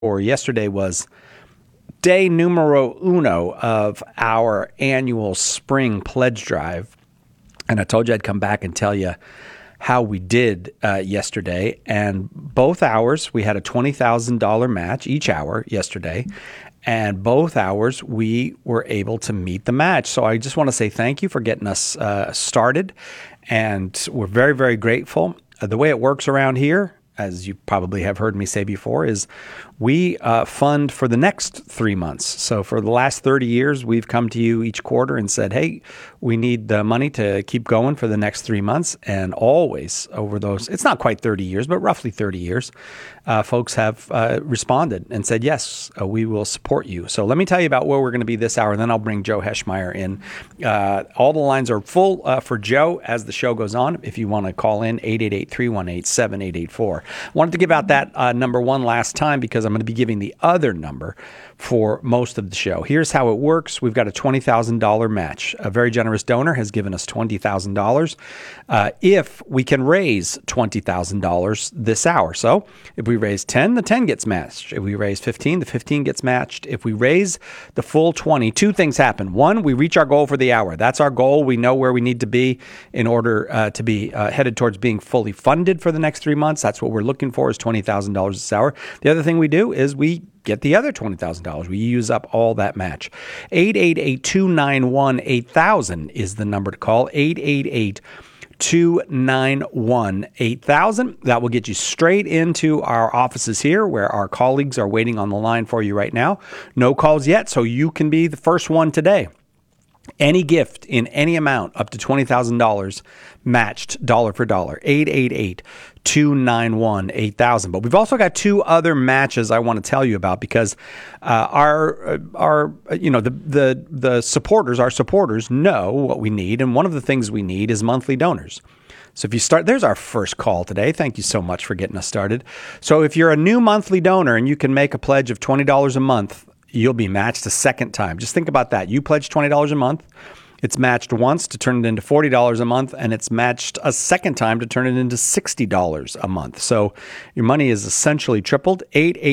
or yesterday was day numero uno of our annual spring pledge drive. And I told you I'd come back and tell you how we did yesterday. And both hours, we had a $20,000 match each hour yesterday. And both hours, we were able to meet the match. So I just want to say thank you for getting us started. And we're very, very grateful. The way it works around here, as you probably have heard me say before, is we fund for the next 3 months. So for the last 30 years, we've come to you each quarter and said, hey, we need the money to keep going for the next 3 months. And always over those, it's not quite 30 years, but roughly 30 years, folks have responded and said, yes, we will support you. So let me tell you about where we're going to be this hour, and then I'll bring Joe Heschmeyer in. All the lines are full for Joe as the show goes on. If you want to call in, 888-318-7884. Wanted to give out that number one last time because I'm going to be giving the other number for most of the show. Here's how it works. We've got a $20,000 match. A very generous donor has given us $20,000 if we can raise $20,000 this hour. So if we raise 10, the 10 gets matched. If we raise 15, the 15 gets matched. If we raise the full 20, two things happen. One, we reach our goal for the hour. That's our goal. We know where we need to be in order to be headed towards being fully funded for the next 3 months. That's what we're looking for, is $20,000 this hour. The other thing we do is we get the other $20,000. We use up all that match. 888-291-8000 is the number to call. 888-291-8000. That will get you straight into our offices here where our colleagues are waiting on the line for you right now. No calls yet, so you can be the first one today. Any gift in any amount up to $20,000 matched dollar for dollar. 888-291-8000. But we've also got two other matches I want to tell you about because our supporters, our supporters know what we need, and one of the things we need is monthly donors. So if you start, there's our first call today. Thank you so much for getting us started. So if you're a new monthly donor and you can make a pledge of $20 a month, you'll be matched a second time. Just think about that. You pledge $20 a month. It's matched once to turn it into $40 a month, and it's matched a second time to turn it into $60 a month. So your money is essentially tripled.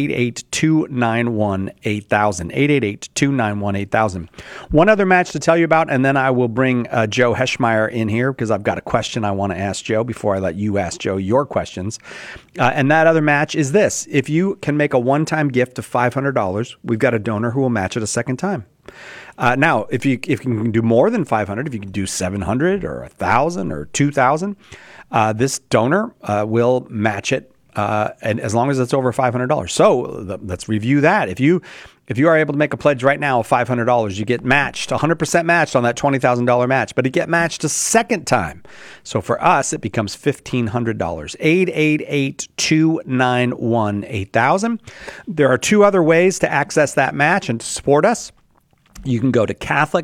888-291-8000. 888-291-8000. One other match to tell you about, and then I will bring Joe Heschmeyer in here because I've got a question I want to ask Joe before I let you ask Joe your questions. And that other match is this. If you can make a one-time gift of $500, we've got a donor who will match it a second time. Now, if you can do more than 500, if you can do 700 or 1,000 or 2,000, this donor will match it, and as long as it's over $500. So let's review that. If you are able to make a pledge right now of $500, you get matched, 100% matched on that $20,000 match, but it get matched a second time. So for us, it becomes $1,500. 888-291-8000. There are two other ways to access that match and to support us. You can go to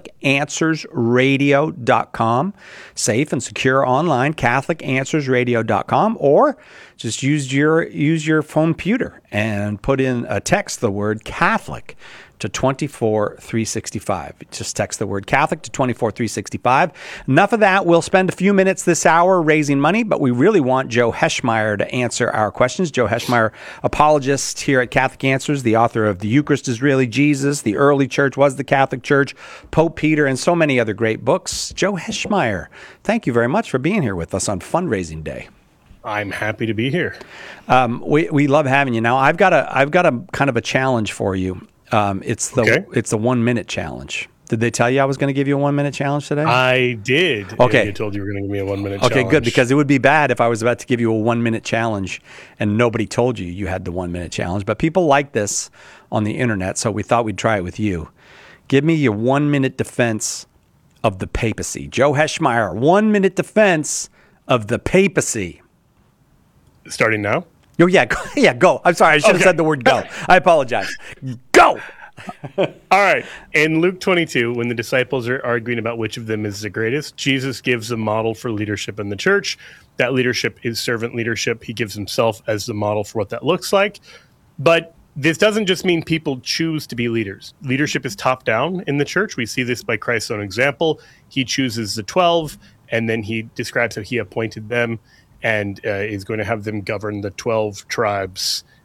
CatholicAnswersRadio.com, safe and secure online, CatholicAnswersRadio.com, or just use your phone computer and put in a text the word Catholic to 24365. Just text the word Catholic to 24365. Enough of that. We'll spend a few minutes this hour raising money, but we really want Joe Heschmeyer to answer our questions. Joe Heschmeyer, apologist here at Catholic Answers, the author of The Eucharist is Really Jesus, The Early Church Was the Catholic Church, Pope Peter, and so many other great books. Joe Heschmeyer, thank you very much for being here with us on Fundraising Day. I'm happy to be here. We love having you. Now, I've got a kind of a challenge for you. It's the 1 minute challenge. Did they tell you I was going to give you a 1 minute challenge today? I did. Okay. You told you were going to give me a 1 minute challenge. Okay, good, because it would be bad if I was about to give you a 1 minute challenge and nobody told you had the 1 minute challenge. But people like this on the internet, so we thought we'd try it with you. Give me your 1 minute defense of the papacy. Joe Heschmeyer, 1 minute defense of the papacy. Starting now? Oh, yeah, go. I'm sorry, I should have said the word go. I apologize. Go! All right. In Luke 22, when the disciples are arguing about which of them is the greatest, Jesus gives a model for leadership in the church. That leadership is servant leadership. He gives himself as the model for what that looks like. But this doesn't just mean people choose to be leaders. Leadership is top-down in the church. We see this by Christ's own example. He chooses the 12, and then he describes how he appointed them and is going to have them govern the 12 tribes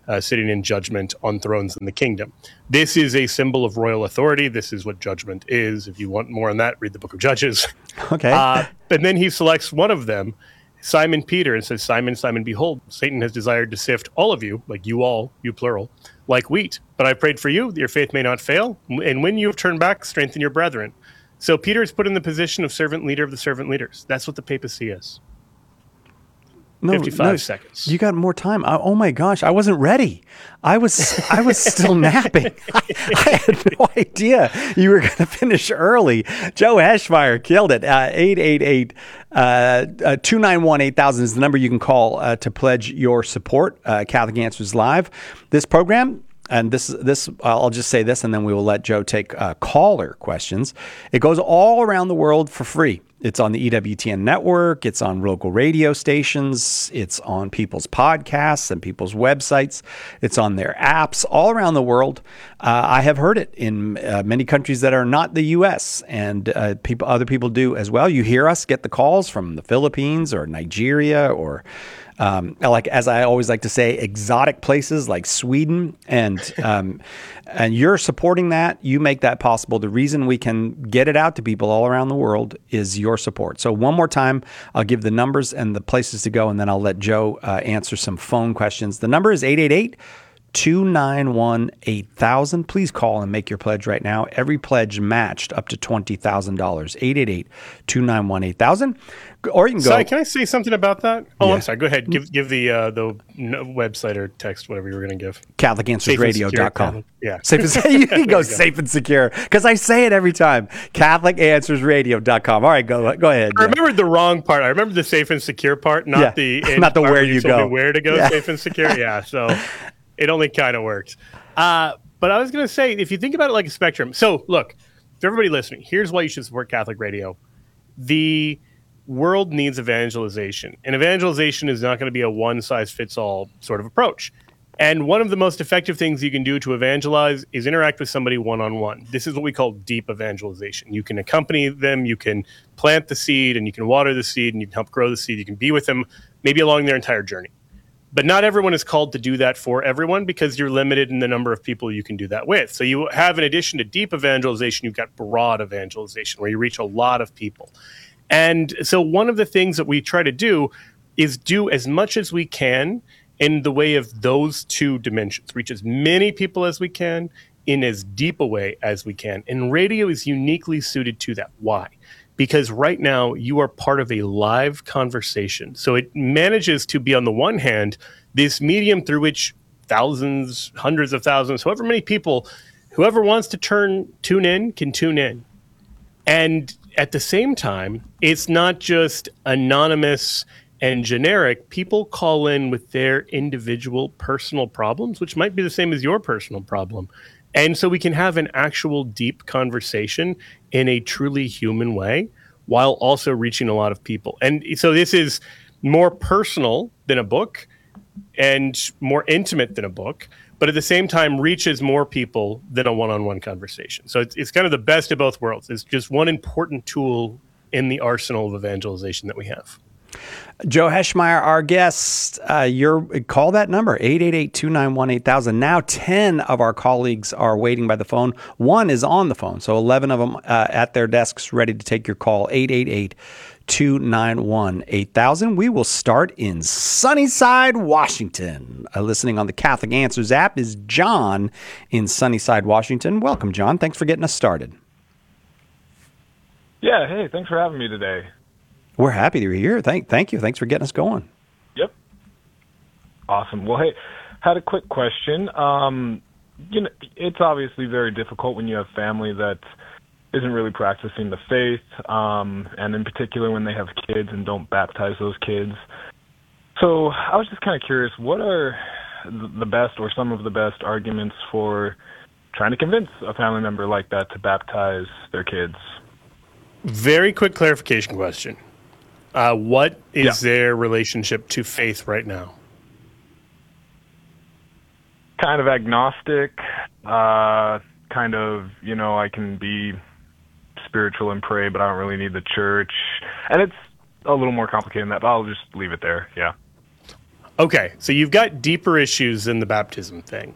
sitting in judgment on thrones in the kingdom. This is a symbol of royal authority. This is what judgment is. If you want more on that, read the book of Judges. Okay. And then he selects one of them, Simon Peter, and says, Simon, Simon, behold, Satan has desired to sift all of you, like you all, you plural, like wheat. But I prayed for you that your faith may not fail. And when you have turned back, strengthen your brethren. So Peter is put in the position of servant leader of the servant leaders. That's what the papacy is. 55 seconds. You got more time. Oh my gosh, I wasn't ready. I was still napping. I had no idea you were going to finish early. Joe Heschmeyer killed it. 888-291-8000 is the number you can call to pledge your support. Catholic Answers Live. This program, and this I'll just say this, and then we will let Joe take caller questions. It goes all around the world for free. It's on the EWTN network. It's on local radio stations. It's on people's podcasts and people's websites. It's on their apps all around the world. I have heard it in many countries that are not the U.S. and other people do as well. You hear us get the calls from the Philippines or Nigeria or like, as I always like to say, exotic places like Sweden, and you're supporting that. You make that possible. The reason we can get it out to people all around the world is your support. So one more time, I'll give the numbers and the places to go, and then I'll let Joe answer some phone questions. The number is 888-291-8000. Please call and make your pledge right now. Every pledge matched up to $20,000. 888-291-8000. Or you can go. Sorry, can I say something about that? Oh, Yeah. I'm sorry. Go ahead. Give the website or text, whatever you were going to give. CatholicAnswersRadio.com. Yeah. Safe and secure. You can go safe and secure because I say it every time. CatholicAnswersRadio.com. All right, go ahead. I remembered the wrong part. I remember the safe and secure part, not the not the part where you told go. me where to go. Yeah. Safe and secure. Yeah. So it only kind of worked. But I was going to say, if you think about it like a spectrum. So look, for everybody listening, here's why you should support Catholic Radio. The world needs evangelization, and evangelization is not going to be a one-size-fits-all sort of approach. And one of the most effective things you can do to evangelize is interact with somebody one-on-one. This is what we call deep evangelization. You can accompany them, you can plant the seed, and you can water the seed, and you can help grow the seed. You can be with them maybe along their entire journey. But not everyone is called to do that for everyone because you're limited in the number of people you can do that with. So you have, in addition to deep evangelization, you've got broad evangelization where you reach a lot of people. And so one of the things that we try to do is do as much as we can in the way of those two dimensions, reach as many people as we can in as deep a way as we can. And radio is uniquely suited to that. Why? Because right now you are part of a live conversation. So it manages to be, on the one hand, this medium through which thousands, hundreds of thousands, however many people, whoever wants to tune in can tune in. And at the same time, it's not just anonymous and generic. People call in with their individual personal problems, which might be the same as your personal problem. And so we can have an actual deep conversation in a truly human way while also reaching a lot of people. And so this is more personal than a book and more intimate than a book, but at the same time reaches more people than a one-on-one conversation. So it's kind of the best of both worlds. It's just one important tool in the arsenal of evangelization that we have. Joe Heschmeyer, our guest, call that number, 888-291-8000. Now 10 of our colleagues are waiting by the phone. One is on the phone, so 11 of them at their desks ready to take your call, 888-291-8000. We will start in Sunnyside, Washington. Listening on the Catholic Answers app is John in Sunnyside, Washington. Welcome, John. Thanks for getting us started. Yeah, hey, thanks for having me today. We're happy you're here. Thank you. Thanks for getting us going. Yep. Awesome. Well, hey, had a quick question. It's obviously very difficult when you have family that isn't really practicing the faith, and in particular when they have kids and don't baptize those kids. So I was just kind of curious, what are the best or some of the best arguments for trying to convince a family member like that to baptize their kids? Very quick clarification question. What is their relationship to faith right now? Kind of agnostic, I can be spiritual and pray, but I don't really need the church. And it's a little more complicated than that, but I'll just leave it there, yeah. Okay, so you've got deeper issues than the baptism thing.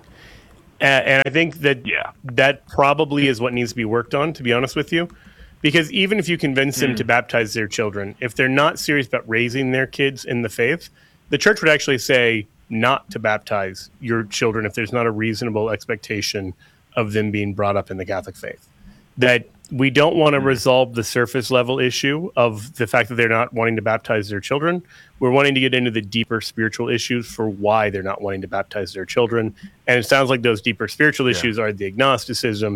And I think that that probably is what needs to be worked on, to be honest with you. Because even if you convince them to baptize their children, if they're not serious about raising their kids in the faith, the church would actually say not to baptize your children if there's not a reasonable expectation of them being brought up in the Catholic faith. That we don't want to resolve the surface level issue of the fact that they're not wanting to baptize their children. We're wanting to get into the deeper spiritual issues for why they're not wanting to baptize their children. And it sounds like those deeper spiritual issues are the agnosticism,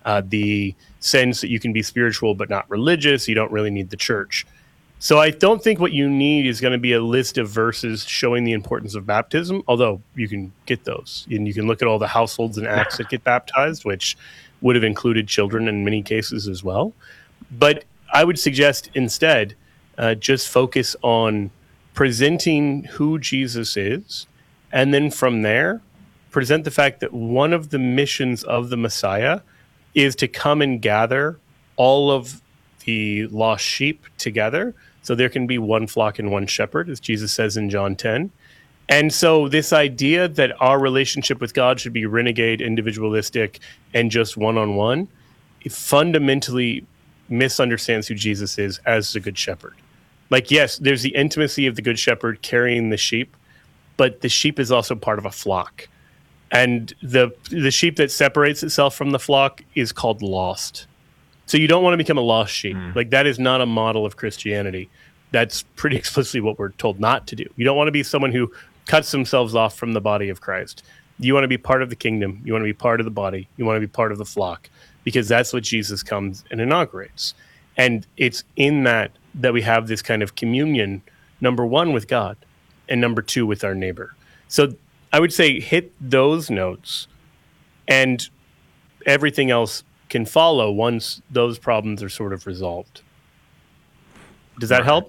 the sense that you can be spiritual but not religious. You don't really need the church. So I don't think what you need is going to be a list of verses showing the importance of baptism, although you can get those. And you can look at all the households and Acts that get baptized, which would have included children in many cases as well. But I would suggest instead just focus on presenting who Jesus is, and then from there, present the fact that one of the missions of the Messiah is to come and gather all of the lost sheep together, so there can be one flock and one shepherd, as Jesus says in John 10. And so this idea that our relationship with God should be renegade, individualistic, and just one-on-one, it fundamentally misunderstands who Jesus is as the good shepherd. Like, yes, there's the intimacy of the good shepherd carrying the sheep, but the sheep is also part of a flock. And the sheep that separates itself from the flock is called lost. So you don't want to become a lost sheep. Like, that is not a model of Christianity. That's pretty explicitly what we're told not to do. You don't want to be someone who cuts themselves off from the body of Christ. You want to be part of the kingdom. You want to be part of the body. You want to be part of the flock, because that's what Jesus comes and inaugurates. And it's in that we have this kind of communion, number one, with God, and number two, with our neighbor. So I would say hit those notes, and everything else can follow once those problems are sort of resolved. Does that help?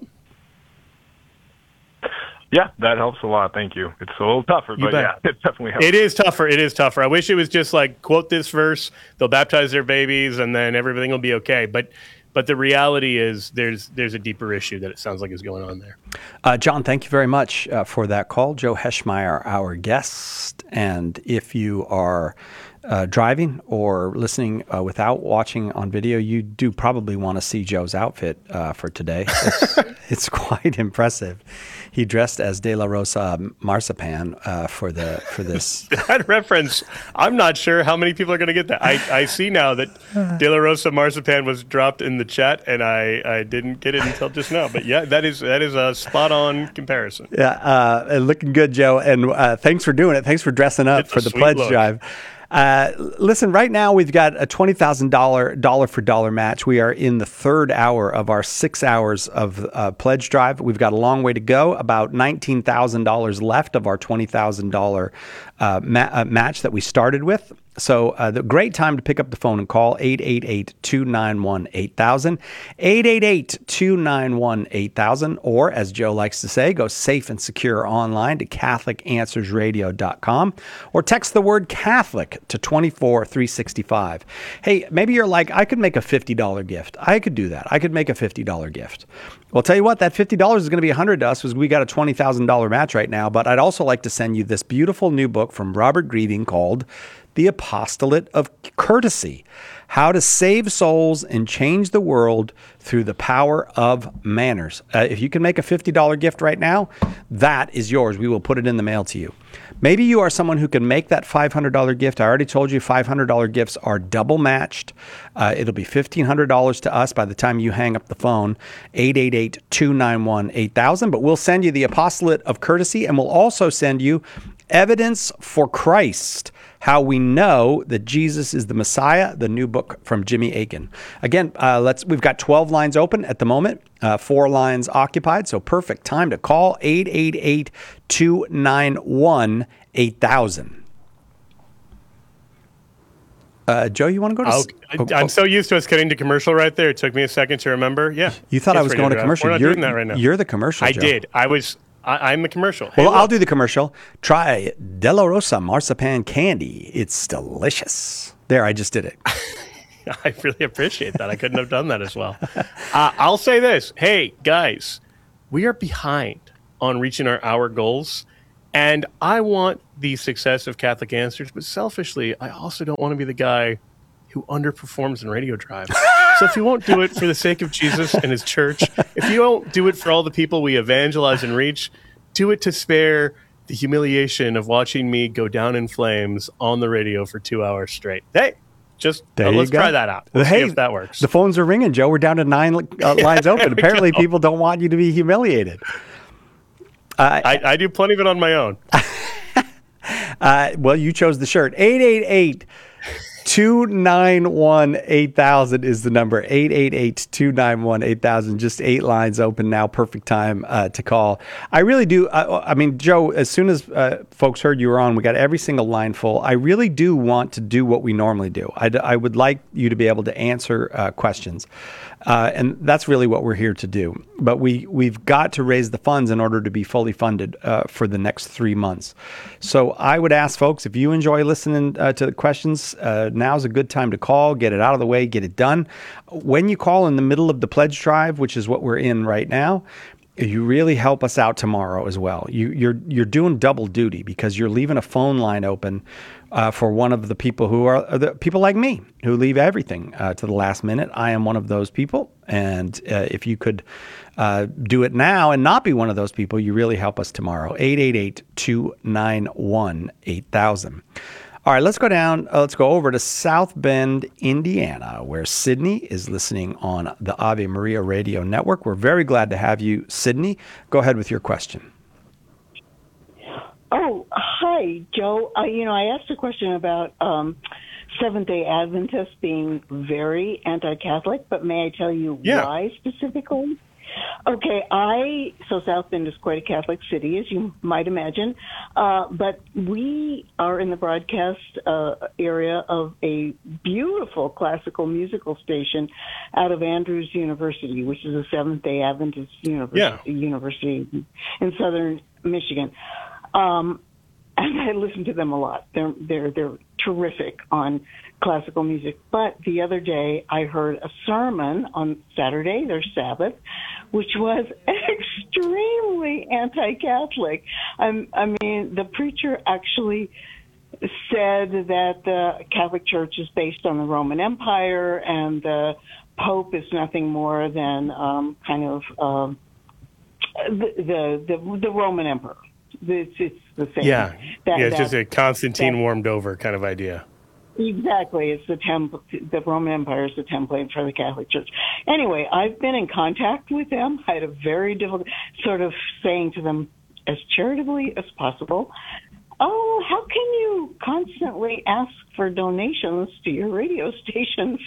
Yeah, that helps a lot. Thank you. It's a little tougher, but yeah, it definitely helps. It is tougher. It is tougher. I wish it was just like, quote this verse, they'll baptize their babies, and then everything will be okay. But the reality is there's a deeper issue that it sounds like is going on there. John, thank you very much for that call. Joe Heschmeyer, our guest. And if you are driving or listening without watching on video, you do probably want to see Joe's outfit for today. It's quite impressive. He dressed as De La Rosa Marzipan for this. That reference, I'm not sure how many people are going to get that. I see now that De La Rosa Marzipan was dropped in the chat, and I didn't get it until just now. But yeah, that is a spot-on comparison. Yeah, looking good, Joe. And thanks for doing it. Thanks for dressing up for the pledge drive. Listen, right now we've got a $20,000 dollar for dollar match. We are in the third hour of our 6 hours of pledge drive. We've got a long way to go, about $19,000 left of our $20,000 match that we started with. So the great time to pick up the phone and call 888-291-8000, 888-291-8000, or as Joe likes to say, go safe and secure online to CatholicAnswersRadio.com, or text the word Catholic to 24365. Hey, maybe you're like, I could make a $50 gift. I could do that. I could make a $50 gift. Well, tell you what, that $50 is going to be $100 to us because we got a $20,000 match right now. But I'd also like to send you this beautiful new book from Robert Grieving called The Apostolate of Courtesy: How to Save Souls and Change the World Through the Power of Manners. If you can make a $50 gift right now, that is yours. We will put it in the mail to you. Maybe you are someone who can make that $500 gift. I already told you $500 gifts are double matched. It'll be $1,500 to us by the time you hang up the phone, 888-291-8000. But we'll send you the Apostolate of Courtesy, and we'll also send you Evidence for Christ: How We Know That Jesus is the Messiah, the new book from Jimmy Akin. Again, we've got 12 lines open at the moment, 4 lines occupied, so perfect time to call 888-291-8000. Joe, you want to go to... I'm so used to us getting to commercial right there. It took me a second to remember. Yeah. You thought I was going to commercial. We're not doing that right now. You're the commercial, Joe. I did. I'm the commercial. Well, I'll do the commercial. Try De La Rosa Marzipan candy. It's delicious. There, I just did it. I really appreciate that. I couldn't have done that as well. I'll say this. Hey, guys, we are behind on reaching our hour goals. And I want the success of Catholic Answers, but selfishly, I also don't want to be the guy who underperforms in Radio Drive. So if you won't do it for the sake of Jesus and his church, if you won't do it for all the people we evangelize and reach, do it to spare the humiliation of watching me go down in flames on the radio for 2 hours straight. Hey, just let's try that out. Let's see if that works. The phones are ringing, Joe. We're down to 9 lines open. Apparently, people don't want you to be humiliated. I do plenty of it on my own. Well, you chose the shirt. 888-291-8000 is the number. 888-291-8000. Just 8 lines open now. Perfect time to call. I really do. I mean, Joe, as soon as folks heard you were on, we got every single line full. I really do want to do what we normally do. I would like you to be able to answer questions. And that's really what we're here to do. But we've got to raise the funds in order to be fully funded for the next 3 months. So I would ask folks, if you enjoy listening to the questions, now's a good time to call, get it out of the way, get it done. When you call in the middle of the pledge drive, which is what we're in right now, you really help us out tomorrow as well. You're doing double duty because you're leaving a phone line open for one of the people who are the people like me who leave everything to the last minute. I am one of those people, and if you could do it now and not be one of those people, you really help us tomorrow. 888-291-8000. All right, let's go down. Let's go over to South Bend, Indiana, where Sydney is listening on the Ave Maria Radio Network. We're very glad to have you, Sydney. Go ahead with your question. Oh, hi, Joe. I asked a question about Seventh-day Adventists being very anti-Catholic, but may I tell you why specifically? Okay, so South Bend is quite a Catholic city, as you might imagine, but we are in the broadcast area of a beautiful classical musical station out of Andrews University, which is a Seventh-day Adventist university in southern Michigan. And I listen to them a lot. They're terrific on classical music. But the other day I heard a sermon on Saturday, their Sabbath, which was extremely anti-Catholic. I mean, the preacher actually said that the Catholic Church is based on the Roman Empire and the Pope is nothing more than the Roman Emperor. It's the same. It's just a Constantine warmed over kind of idea. Exactly. It's the Roman Empire is the template for the Catholic Church. Anyway, I've been in contact with them. I had a very difficult sort of saying to them as charitably as possible, oh, how can you constantly ask for donations to your radio station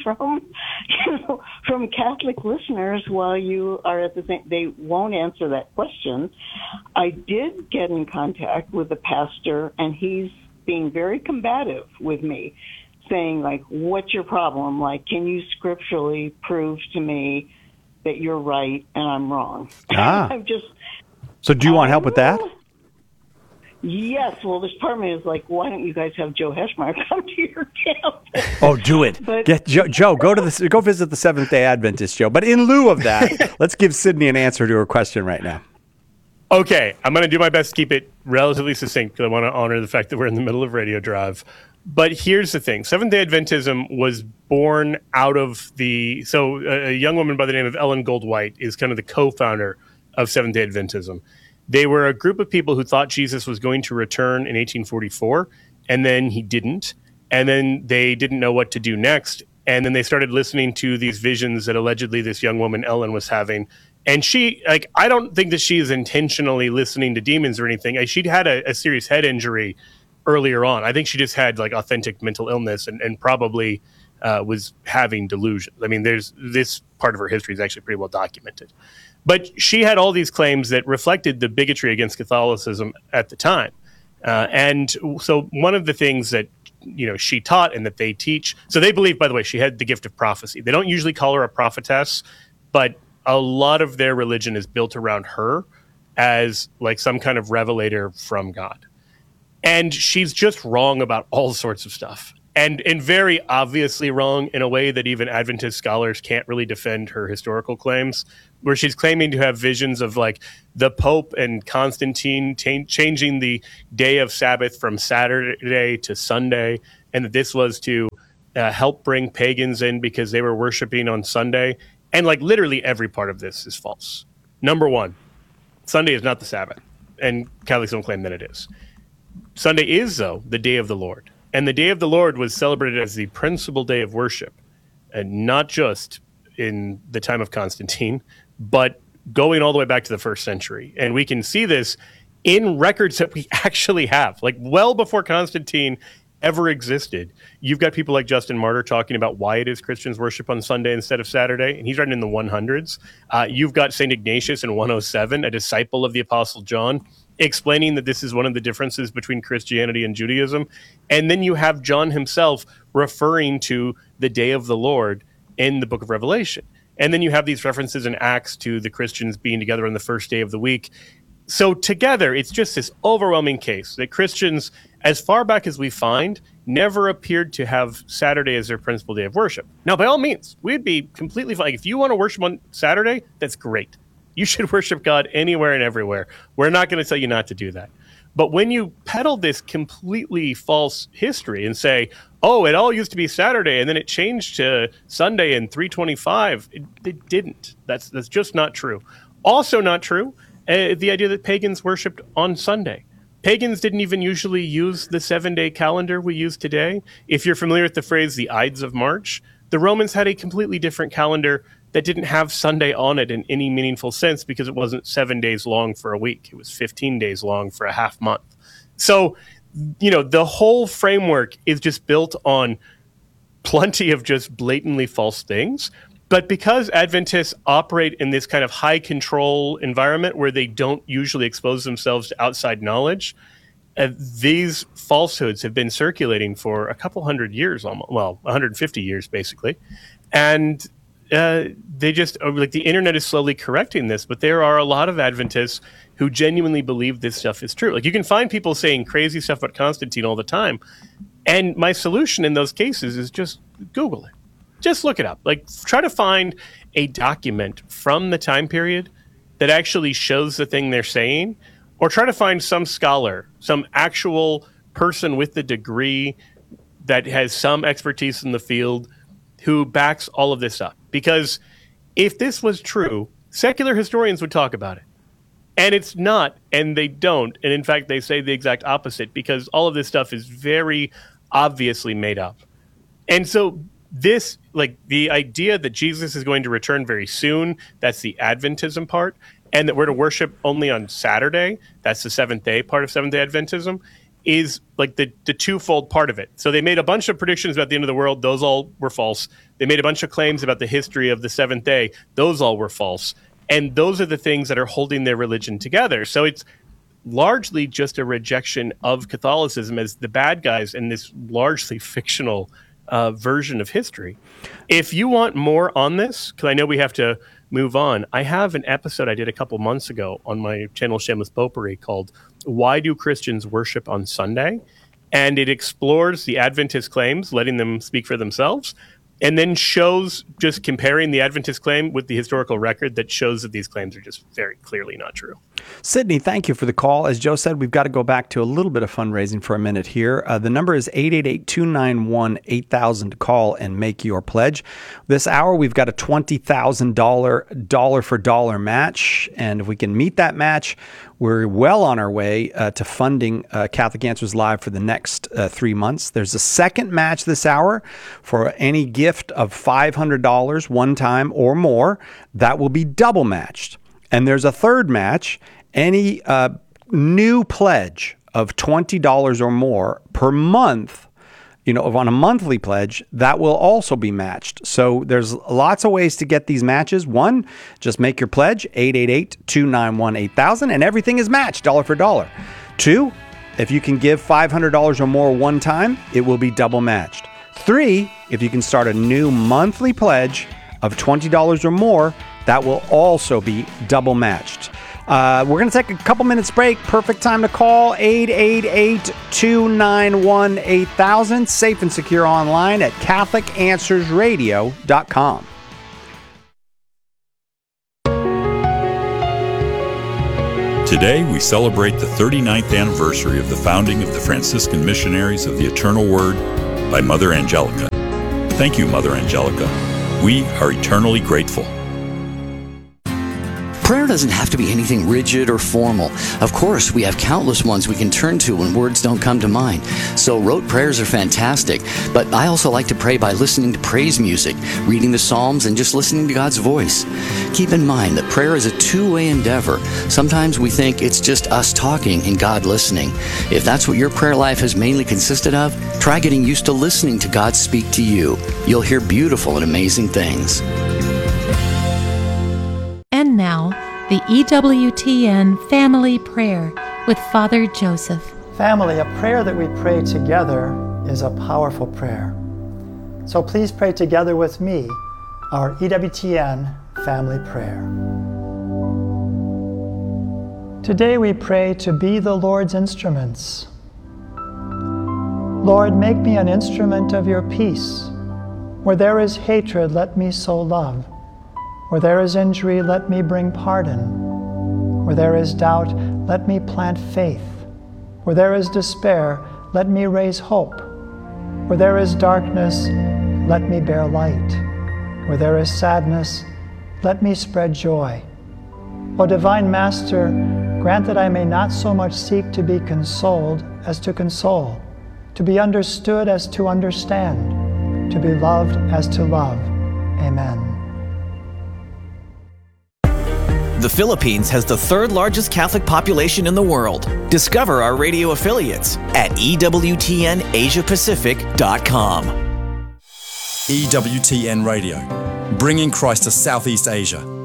from Catholic listeners while you are at the same? They won't answer that question. I did get in contact with the pastor, and he's being very combative with me, saying, like, what's your problem? Like, can you scripturally prove to me that you're right and I'm wrong? So do you want help with that? Yes. Well, this part of me is like, why don't you guys have Joe Heschmeyer come to your campus? Oh, do it. Get Joe, go visit the Seventh-day Adventist, Joe. But in lieu of that, let's give Sydney an answer to her question right now. Okay, I'm going to do my best to keep it relatively succinct because I want to honor the fact that we're in the middle of Radio Drive. But here's the thing. Seventh-day Adventism was born out of a young woman by the name of Ellen Goldwhite is kind of the co-founder of Seventh-day Adventism. They were a group of people who thought Jesus was going to return in 1844, and then he didn't. And then they didn't know what to do next. And then they started listening to these visions that allegedly this young woman, Ellen, was having. And she, I don't think that she is intentionally listening to demons or anything. She'd had a serious head injury earlier on. I think she just had authentic mental illness and probably was having delusions. I mean, this part of her history is actually pretty well documented. But she had all these claims that reflected the bigotry against Catholicism at the time. And so one of the things that she taught and that they teach, so they believe, by the way, she had the gift of prophecy. They don't usually call her a prophetess, but a lot of their religion is built around her as some kind of revelator from God. And she's just wrong about all sorts of stuff. and very obviously wrong in a way that even Adventist scholars can't really defend her historical claims, where she's claiming to have visions of like the Pope and Constantine changing the day of Sabbath from Saturday to Sunday, and that this was to help bring pagans in because they were worshiping on Sunday. And like literally every part of this is false. Number one, Sunday is not the Sabbath, and Catholics don't claim that it is. Sunday is, though, the day of the Lord. And the day of the Lord was celebrated as the principal day of worship, and not just in the time of Constantine, but going all the way back to the first century. And we can see this in records that we actually have, like well before Constantine ever existed. You've got people like Justin Martyr talking about why it is Christians worship on Sunday instead of Saturday, and he's writing in the 100s. You've got St. Ignatius in 107, a disciple of the Apostle John, explaining that this is one of the differences between Christianity and Judaism. And then you have John himself referring to the day of the Lord in the book of Revelation. And then you have these references in Acts to the Christians being together on the first day of the week. So together, it's just this overwhelming case that Christians, as far back as we find, never appeared to have Saturday as their principal day of worship. Now, by all means, we'd be completely fine. If you want to worship on Saturday, that's great. You should worship God anywhere and everywhere. We're not going to tell you not to do that. But when you peddle this completely false history and say, oh, it all used to be Saturday and then it changed to Sunday in 325, it didn't. That's just not true. Also not true, the idea that pagans worshipped on Sunday. Pagans didn't even usually use the 7-day calendar we use today. If you're familiar with the phrase the Ides of March, the Romans had a completely different calendar that didn't have Sunday on it in any meaningful sense because it wasn't 7 days long for a week. It was 15 days long for a half month. So, the whole framework is just built on plenty of just blatantly false things. But because Adventists operate in this kind of high control environment where they don't usually expose themselves to outside knowledge, these falsehoods have been circulating for a couple hundred years, 150 years basically. And they just, like, the internet is slowly correcting this, but there are a lot of Adventists who genuinely believe this stuff is true. Like, you can find people saying crazy stuff about Constantine all the time. And my solution in those cases is just Google it. Just look it up. Like, try to find a document from the time period that actually shows the thing they're saying, or try to find some scholar, some actual person with the degree that has some expertise in the field who backs all of this up. Because if this was true, secular historians would talk about it. And it's not, and they don't. And in fact, they say the exact opposite, because all of this stuff is very obviously made up. And so this, like, the idea that Jesus is going to return very soon, that's the Adventism part, and that we're to worship only on Saturday, that's the seventh day part of Seventh-day Adventism, is like the twofold part of it. So they made a bunch of predictions about the end of the world. Those all were false. They made a bunch of claims about the history of the seventh day. Those all were false. And those are the things that are holding their religion together. So it's largely just a rejection of Catholicism as the bad guys in this largely fictional version of history. If you want more on this, because I know we have to move on, I have an episode I did a couple months ago on my channel Shameless Popery called Why Do Christians Worship on Sunday? And it explores the Adventist claims, letting them speak for themselves, and then shows, just comparing the Adventist claim with the historical record that shows that these claims are just very clearly not true. Sydney, thank you for the call. As Joe said, we've got to go back to a little bit of fundraising for a minute here. The number is 888-291-8000 to call and make your pledge. This hour, we've got a $20,000 dollar-for-dollar match. And if we can meet that match, we're well on our way to funding Catholic Answers Live for the next 3 months. There's a second match this hour for any gift of $500 one time or more. That will be double matched. And there's a third match. Any new pledge of $20 or more per month, on a monthly pledge, that will also be matched. So there's lots of ways to get these matches. One, just make your pledge, 888-291-8000, and everything is matched, dollar for dollar. Two, if you can give $500 or more one time, it will be double matched. Three, if you can start a new monthly pledge of $20 or more, that will also be double matched. We're going to take a couple minutes break. Perfect time to call 888-291-8000. Safe and secure online at CatholicAnswersRadio.com. Today, we celebrate the 39th anniversary of the founding of the Franciscan Missionaries of the Eternal Word by Mother Angelica. Thank you, Mother Angelica. We are eternally grateful. Prayer doesn't have to be anything rigid or formal. Of course, we have countless ones we can turn to when words don't come to mind. So rote prayers are fantastic, but I also like to pray by listening to praise music, reading the Psalms, and just listening to God's voice. Keep in mind that prayer is a two-way endeavor. Sometimes we think it's just us talking and God listening. If that's what your prayer life has mainly consisted of, try getting used to listening to God speak to you. You'll hear beautiful and amazing things. And now, the EWTN Family Prayer with Father Joseph. Family, a prayer that we pray together is a powerful prayer. So please pray together with me our EWTN Family Prayer. Today we pray to be the Lord's instruments. Lord, make me an instrument of your peace. Where there is hatred, let me sow love. Where there is injury, let me bring pardon. Where there is doubt, let me plant faith. Where there is despair, let me raise hope. Where there is darkness, let me bear light. Where there is sadness, let me spread joy. O Divine Master, grant that I may not so much seek to be consoled as to console, to be understood as to understand, to be loved as to love. Amen. The Philippines has the third largest Catholic population in the world. Discover our radio affiliates at EWTNAsiaPacific.com. EWTN Radio, bringing Christ to Southeast Asia.